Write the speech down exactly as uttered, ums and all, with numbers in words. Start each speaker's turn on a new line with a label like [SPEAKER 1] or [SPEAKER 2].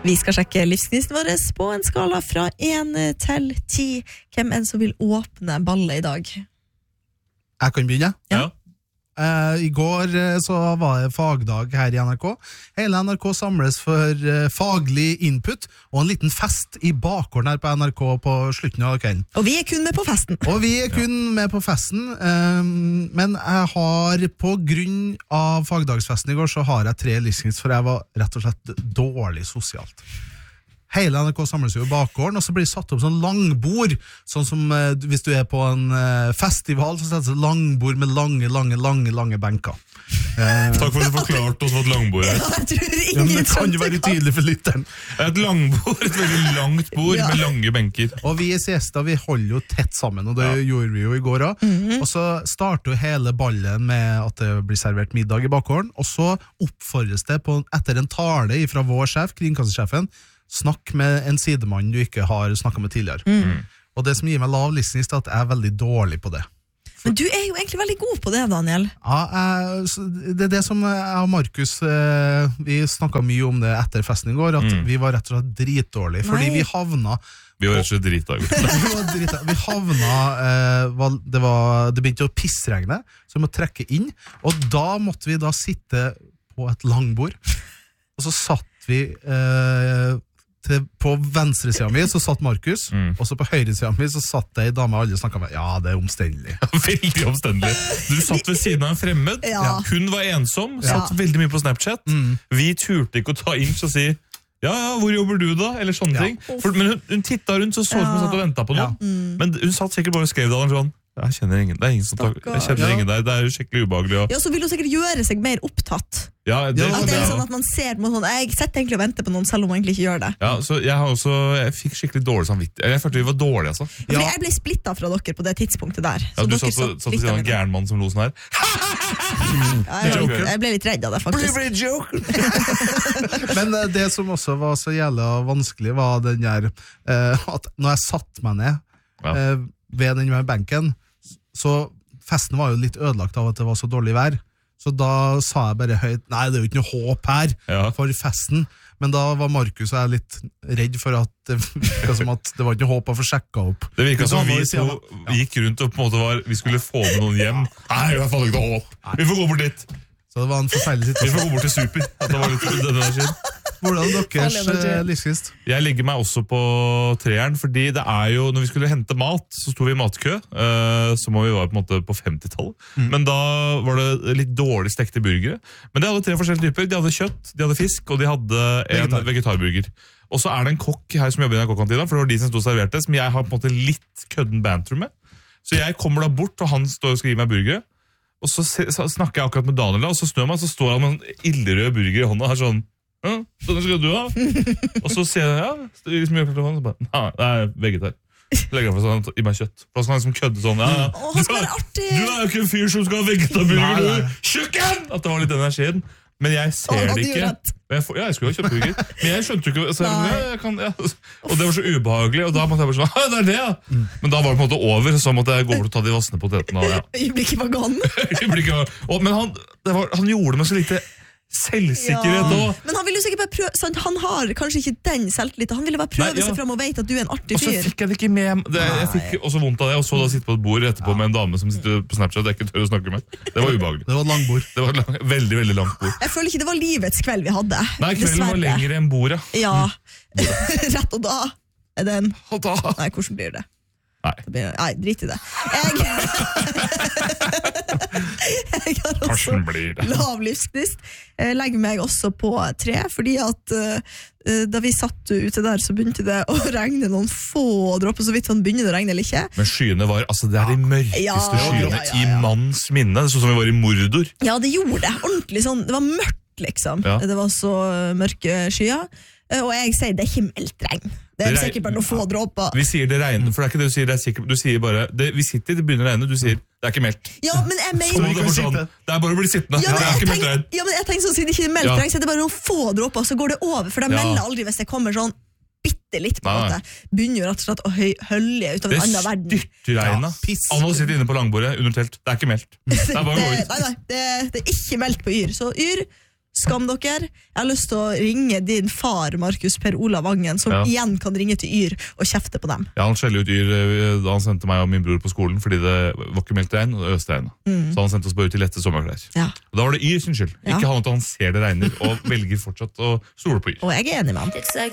[SPEAKER 1] Vi skal sjekke livsgnisten vår på en skala fra en til ti. Hvem enn som vil åpne ballet i dag?
[SPEAKER 2] Jeg kan begynne.
[SPEAKER 1] Ja.
[SPEAKER 2] Uh, I går uh, så var det fagdag her i N R K. Hele N R K samles for uh, faglig input og en liten fest i bakgården her på N R K på slutten av kvelden.
[SPEAKER 1] Og vi er kun med på festen.
[SPEAKER 2] Og vi er kun ja. med på festen, um, men jeg har på grunn av fagdagsfesten i går så har jeg tre livsgnist, for jeg var rett og slett dårlig sosialt. Hele N R K samles jo i bakgården, og så blir det satt opp sånn langbord, sånn som eh, hvis du er på en eh, festival, så setter det langbord med lange, lange, lange, lange benker.
[SPEAKER 3] Eh, Takk for at du forklarte oss hva et langbord er.
[SPEAKER 1] Ja, jeg tror ingen
[SPEAKER 2] ja, men det kan jo være tydelig for lytteren.
[SPEAKER 3] Et langbord, et veldig langt bord ja. med lange benker.
[SPEAKER 2] Og vi i Siesta, vi holder jo tett sammen, og det ja. gjorde vi jo i går også. Mm-hmm. Og så starter jo hele ballen med at det blir servert middag i bakgården, og så oppfordres det på, etter en tale fra vår sjef, kringkastingssjefen, snakk med en sidemann du ikke har snakket med tidligere. Mm. Og det som gir meg lav livsgnist er at jeg er veldig dårlig på det.
[SPEAKER 1] Men du er jo egentlig veldig god på det, Daniel.
[SPEAKER 2] Ja, jeg, det er det som jeg og Markus, vi snakket mye om det etter festen i går, at mm. vi var rett og slett dritdårlige, fordi Nei. vi havna...
[SPEAKER 3] Vi var rett og slett drita.
[SPEAKER 2] vi var drita. Vi havna, eh, det, var, det begynte å pissregne, så vi måtte trekke inn, og da måtte vi da sitte på et langbord, og så satt vi... Eh, Til, på venstre siden min så satt Markus, mm. og så på høyre siden min så satt det en dame alle snakket med. Ja, det er omstendelig.
[SPEAKER 3] Veldig omstendelig. Du satt ved siden av en fremmed, ja. hun var ensom, satt ja. veldig mye på Snapchat. Mm. Vi turte ikke å ta inn og si, ja, ja, hvor jobber du da? Eller sånne ja. ting. For, men hun, hun tittet rundt, så så ja. hun satt og ventet på noe. Ja. Mm. Men hun satt sikkert bare og skrev det sånn, jeg kjenner ingen, det er ingen som tar, jeg kjenner ja. ingen der, det er jo skikkelig ubehagelig. Ja.
[SPEAKER 1] ja, så vil hun sikkert gjøre seg mer opptatt.
[SPEAKER 3] Ja, det,
[SPEAKER 1] at det er sånn at man ser på noen, jeg setter egentlig og venter på noen selv om man egentlig ikke gjør det.
[SPEAKER 3] Ja, så jeg har også, jeg fikk skikkelig dårlig samvittighet. Jeg følte vi var dårlige, altså.
[SPEAKER 1] Ja. For jeg ble splittet fra dere på det tidspunktet der.
[SPEAKER 3] Ja, du satt og sier en gæren mann som lo sånn her.
[SPEAKER 1] ja, jeg, jeg ble litt redd av det, faktisk.
[SPEAKER 3] Bli, bli joke!
[SPEAKER 2] Men det som også var så jævlig vanskelig var den der, uh, at når jeg satt meg ned uh, ja. ved den benken, så festen var jo litt ødelagt av at det var så dårlig vær. Så da sa jeg bare høyt, nei, det er jo ikke noe håp her ja. for festen. Men da var Markus og jeg litt redd for at det virket som at det var ikke noe håp å få sjekket opp.
[SPEAKER 3] Det virket som vi to gikk rundt og på en måte var, vi skulle få med noen hjem. Nei, i hvert fall ikke noe håp. Vi får gå bort dit.
[SPEAKER 2] Så det var en forferdelig situasjon.
[SPEAKER 3] Vi får gå bort til Super. At det var litt denne der skjedd.
[SPEAKER 2] Hvordan deres uh, livsgnist?
[SPEAKER 3] Jeg legger meg også på treeren, fordi det er jo, når vi skulle hente mat, så sto vi i matkø, uh, så må vi være på en måte på femtitallet. Mm. Men da var det litt dårlig stekte burgere. Men de hadde tre forskjellige typer. De hadde kjøtt, de hadde fisk, og de hadde en Vegetar. vegetarburger. Og så er det en kokk her som jobber i den kokkantina, for det var de som stod og serverte, som jeg har på en måte litt kødden banter med. Så jeg kommer da bort, og han står og skal gi meg burgere. Og så, så snakker jeg akkurat med Daniel, og så snør meg, så står han med en ildrød burger i hånda, her sånn, ja, sånn skal du ha. Og så sier jeg, ja, det er liksom mye klart, og så bare, nei, det er vegetar. Så legger jeg for sånn, i meg kjøtt. For da skal han liksom kødde sånn, ja, ja.
[SPEAKER 1] Åh, han er artig.
[SPEAKER 3] Du er jo ikke en fyr som skal ha vegetarburger, du, tjukken! At det var litt energien. Men jeg ser det ikke. Jeg får, ja, jeg skulle ha kjøpt burger. Men jeg skjønte jo ikke, så jeg, ja, jeg kan, ja. Og det var så ubehagelig, og da måtte jeg bare sånn, ja, det er det, ja. Mm. Men da var det på en måte over, så måtte jeg gå bort og ta de vassende potetene. Ja.
[SPEAKER 1] Øyeblikket var gone.
[SPEAKER 3] Øyeblikket var, og, men han, det var, han gjorde det med så lite selvsikkerhet også.
[SPEAKER 1] Ja. Men han ville jo sikkert bare prøve, sant? Han har kanskje ikke den selvtilliten. Han ville bare prøve Nei, ja. seg frem og vet at du er en artig fyr.
[SPEAKER 3] Og så fikk jeg det ikke med. Det, jeg fikk også vondt av det, og så da sitte på et bord etterpå ja. med en dame som sitter på Snapchat jeg ikke tør å snakke med. Det var ubehagelig.
[SPEAKER 2] Det var et langt bord.
[SPEAKER 3] Det var et lang, veldig, veldig langt bord.
[SPEAKER 1] Jeg føler ikke det var livets kveld vi hadde.
[SPEAKER 3] Nei, kvelden dessverre. Var lengre enn bordet.
[SPEAKER 1] Ja. Mm. Rett og da er det en...
[SPEAKER 3] Og da?
[SPEAKER 1] Nei, hvordan blir det?
[SPEAKER 3] Nei.
[SPEAKER 1] Det blir... Nei, drit i det. Jeg... jeg har også lav livsgnist. Jeg legger meg også på tre, fordi at uh, da vi satt ute der, så begynte det å regne noen få dråper, så vidt sånn begynner det å regne eller ikke.
[SPEAKER 3] Men skyene var, altså det er de mørkeste ja, skyene ja, ja, ja. i manns minne, det så som vi var i Mordor.
[SPEAKER 1] Ja, det gjorde det, ordentlig sånn, det var mørkt liksom, ja. det var så mørke skyer, og jeg sier det er himmelregn. Det er det sikkert bare noen få dråper.
[SPEAKER 3] Vi sier det regner, for det er ikke det du sier, det er sikkert, du sier bare, det, vi sitter, det begynner å regne, du sier, det er ikke meldt.
[SPEAKER 1] Ja, men jeg mener...
[SPEAKER 3] Det er, sånn, det er bare å bli sittende,
[SPEAKER 1] ja,
[SPEAKER 3] det er ikke
[SPEAKER 1] tenk,
[SPEAKER 3] meldt regn.
[SPEAKER 1] Ja, men jeg tenker sånn, siden det ikke er meldt regn, så er det bare noen få dråper, så går det over, for de ja. melder aldri hvis det kommer sånn bitte litt på en måte. Begynner jo rett og slett å hølje ut av en annen verden.
[SPEAKER 3] Det styrtregna. Ja, Anna sitter inne på langbordet, under telt, det er ikke meldt. Det er bare å gå ut.
[SPEAKER 1] Nei, nei, det, det er ikke meldt på Yr, så Yr, skam dere. Jeg har lyst til å ringe din far, Markus Per Olav Vangen, som
[SPEAKER 3] Ja.
[SPEAKER 1] igjen kan ringe til Yr og kjefte på dem.
[SPEAKER 3] Ja, han skjeller ut Yr eh, da han sendte meg og min bror på skolen, fordi det var ikke meldt regn, og det øste regn. Så han sendte oss bare ut i lette sommerklær.
[SPEAKER 1] Ja.
[SPEAKER 3] Og da var det Yr sin skyld.
[SPEAKER 1] Ja.
[SPEAKER 3] Ikke han at han ser det regner, og velger fortsatt å stole på Yr.
[SPEAKER 1] Og jeg er enig med han.